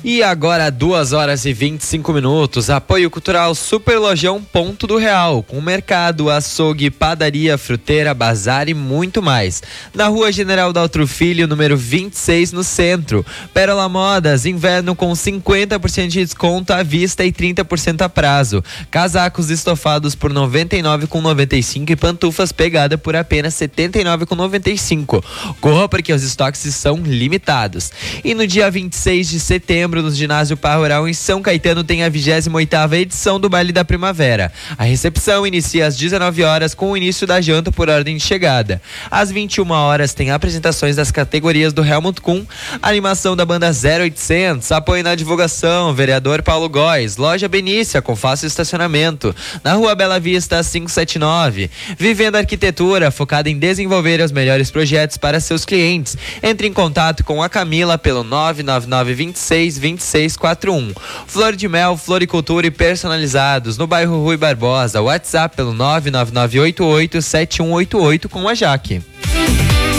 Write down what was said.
E agora 2h25. Apoio cultural Super Lojão Ponto do Real, com mercado, açougue, padaria, fruteira, bazar e muito mais. Na Rua General Daltro Filho, número 26, no centro. Pérola Modas, inverno com 50% de desconto à vista e 30% a prazo. Casacos estofados por R$ 99,95 e pantufas pegada por apenas R$ 79,95. Corra porque os estoques são limitados. E no dia 26 de setembro, no ginásio Parrural em São Caetano, tem a 28ª edição do Baile da Primavera. A recepção inicia às 19 horas com o início da janta por ordem de chegada. Às 21 horas tem apresentações das categorias do Helmut Kuhn, animação da banda 0800, apoio na divulgação, vereador Paulo Góes, loja Benícia com fácil estacionamento, na Rua Bela Vista 579. Vivendo Arquitetura, focada em desenvolver os melhores projetos para seus clientes. Entre em contato com a Camila pelo 999262641. Flor de Mel, floricultura e personalizados no bairro Rui Barbosa. WhatsApp pelo 999887188 com a Jaque.